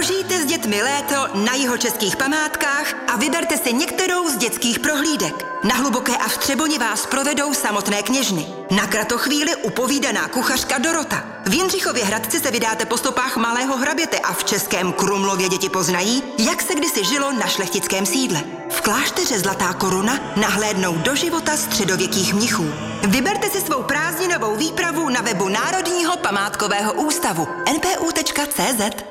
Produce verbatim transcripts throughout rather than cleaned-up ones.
Prožijte s dětmi léto na jihočeských památkách a vyberte si některou z dětských prohlídek. Na Hluboké a v Třeboni vás provedou samotné kněžny. Na kratochvíli upovídaná kuchařka Dorota. V Jindřichově Hradci se vydáte po stopách malého hraběte a v Českém Krumlově děti poznají, jak se kdysi žilo na šlechtickém sídle. V klášteře Zlatá koruna nahlédnou do života středověkých mnichů. Vyberte si svou prázdninovou výpravu na webu Národního památkového ústavu en pé ú tečka cé zet.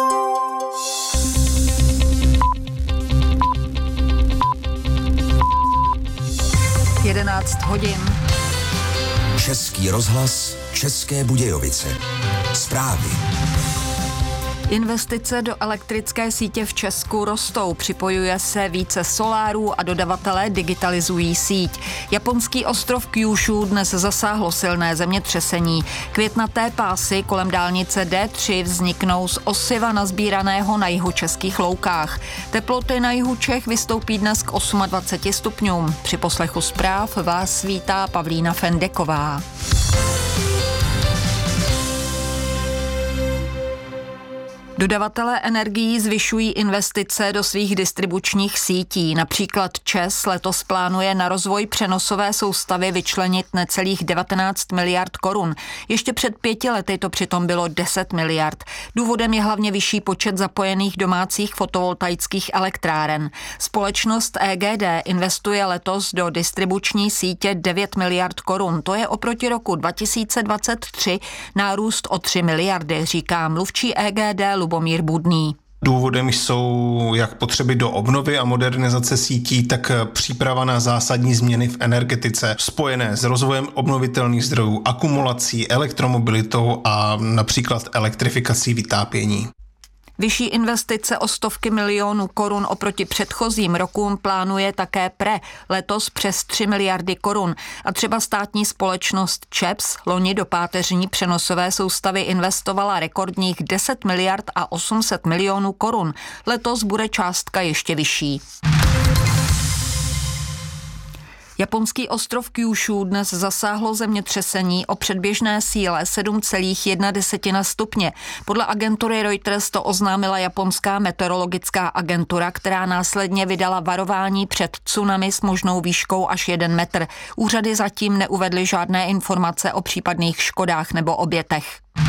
jedenáct hodin. Český rozhlas, České Budějovice. Zprávy. Investice do elektrické sítě v Česku rostou, připojuje se více solárů a dodavatelé digitalizují síť. Japonský ostrov Kyushu dnes zasáhlo silné zemětřesení. Květnaté pásy kolem dálnice dé tři vzniknou z osiva nazbíraného na jihočeských loukách. Teploty na jihu Čech vystoupí dnes k dvaceti osmi stupňům. Při poslechu zpráv vás vítá Pavlína Fendeková. Dodavatelé energií zvyšují investice do svých distribučních sítí. Například ČEZ letos plánuje na rozvoj přenosové soustavy vyčlenit necelých devatenáct miliard korun. Ještě před pěti lety to přitom bylo deset miliard. Důvodem je hlavně vyšší počet zapojených domácích fotovoltaických elektráren. Společnost é gé dé investuje letos do distribuční sítě devět miliard korun. To je oproti roku dva tisíce dvacet tři nárůst o tři miliardy, říká mluvčí é gé dé Lubomír Budný. Důvodem jsou jak potřeby do obnovy a modernizace sítí, tak příprava na zásadní změny v energetice spojené s rozvojem obnovitelných zdrojů, akumulací, elektromobilitou a například elektrifikací vytápění. Vyšší investice o stovky milionů korun oproti předchozím rokům plánuje také P R E, letos přes tři miliardy korun. A třeba státní společnost ČEPS loni do páteřní přenosové soustavy investovala rekordních deset miliard a osm set milionů korun. Letos bude částka ještě vyšší. Japonský ostrov Kyushu dnes zasáhlo zemětřesení o předběžné síle sedm celá jedna stupně. Podle agentury Reuters to oznámila japonská meteorologická agentura, která následně vydala varování před tsunami s možnou výškou až jeden metr. Úřady zatím neuvedly žádné informace o případných škodách nebo obětech.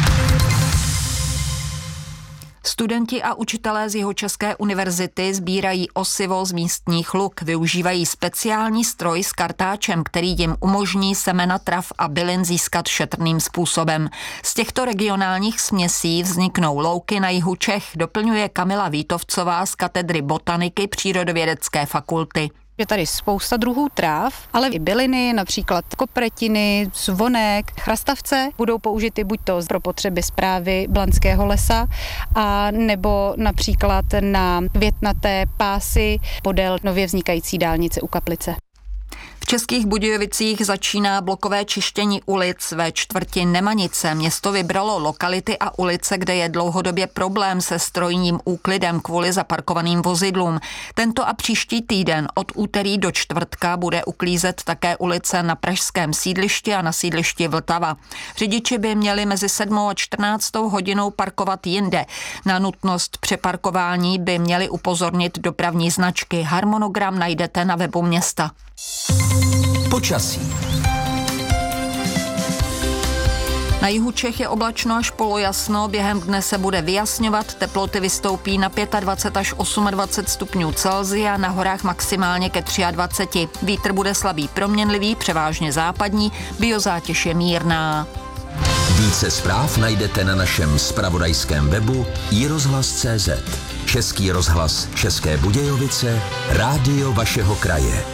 Studenti a učitelé z Jihočeské univerzity sbírají osivo z místních luk. Využívají speciální stroj s kartáčem, který jim umožní semena trav a bylin získat šetrným způsobem. Z těchto regionálních směsí vzniknou louky na jihu Čech, doplňuje Kamila Vítovcová z katedry botaniky Přírodovědecké fakulty. Je tady spousta druhů tráv, ale i byliny, například kopretiny, zvonek, chrastavce budou použity buď to pro potřeby správy Blanského lesa, a nebo například na květnaté pásy podél nově vznikající dálnice u Kaplice. V Českých Budějovicích začíná blokové čištění ulic ve čtvrti Nemanice. Město vybralo lokality a ulice, kde je dlouhodobě problém se strojním úklidem kvůli zaparkovaným vozidlům. Tento a příští týden od úterý do čtvrtka bude uklízet také ulice na pražském sídlišti a na sídlišti Vltava. Řidiči by měli mezi sedmou a čtrnáctou hodinou parkovat jinde. Na nutnost přeparkování by měli upozornit dopravní značky. Harmonogram najdete na webu města. Počasí. Na jihu Čech je oblačno až polojasno, během dne se bude vyjasňovat, teploty vystoupí na dvacet pět až dvacet osm stupňů Celsia, na horách maximálně ke dvaceti třemi. Vítr bude slabý proměnlivý, převážně západní, biozátěž je mírná. Více zpráv najdete na našem zpravodajském webu i rozhlas tečka cé zet. Český rozhlas České Budějovice, rádio vašeho kraje.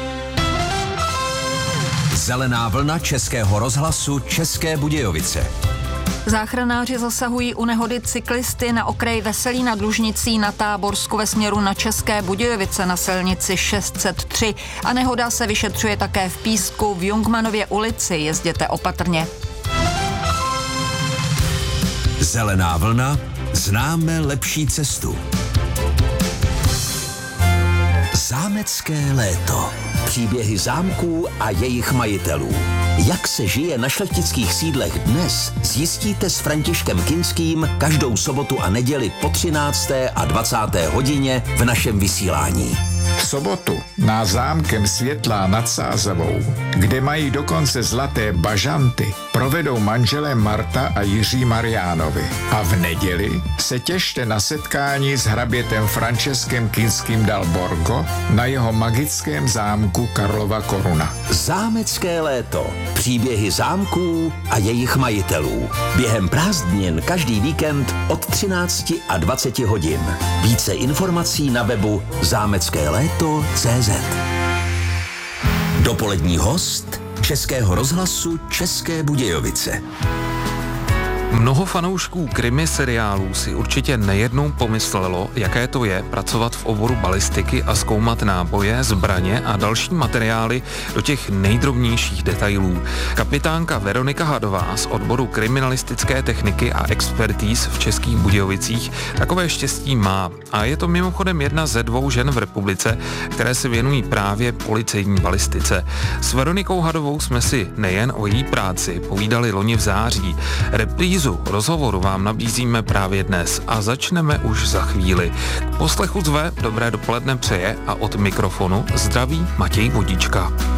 Zelená vlna Českého rozhlasu České Budějovice. Záchranáři zasahují u nehody cyklisty na okraji Veselí nad Lužnicí na Táborsku ve směru na České Budějovice na silnici šest set tři a nehoda se vyšetřuje také v Písku v Jungmanově ulici. Jezděte opatrně. Zelená vlna, známe lepší cestu. Zámecké léto. Příběhy zámků a jejich majitelů. Jak se žije na šlechtických sídlech dnes, zjistíte s Františkem Kinským každou sobotu a neděli po třinácté a dvacáté hodině v našem vysílání. V sobotu na Zámkem Světlá nad Sázavou, kde mají dokonce zlaté bažanty, provedou manželé Marta a Jiří Mariánovi. A v neděli se těšte na setkání s hrabětem Franceskem Kinským dal Borgo na jeho magickém zámku Karlova Koruna. Zámecké léto. Příběhy zámků a jejich majitelů. Během prázdnin každý víkend od třinácti a dvaceti hodin. Více informací na webu zámecké léto tečka cé zet. Dopolední host Českého rozhlasu České Budějovice. Mnoho fanoušků krimi seriálů si určitě nejednou pomyslelo, jaké to je pracovat v oboru balistiky a zkoumat náboje, zbraně a další materiály do těch nejdrobnějších detailů. Kapitánka Veronika Hadová z odboru kriminalistické techniky a expertíz v Českých Budějovicích takové štěstí má. A je to mimochodem jedna ze dvou žen v republice, které se věnují právě policejní balistice. S Veronikou Hadovou jsme si nejen o její práci povídali loni v září. Reprízu rozhovoru vám nabízíme právě dnes a začneme už za chvíli. K poslechu zve dobré dopoledne přeje a od mikrofonu zdraví Matěj Vodička.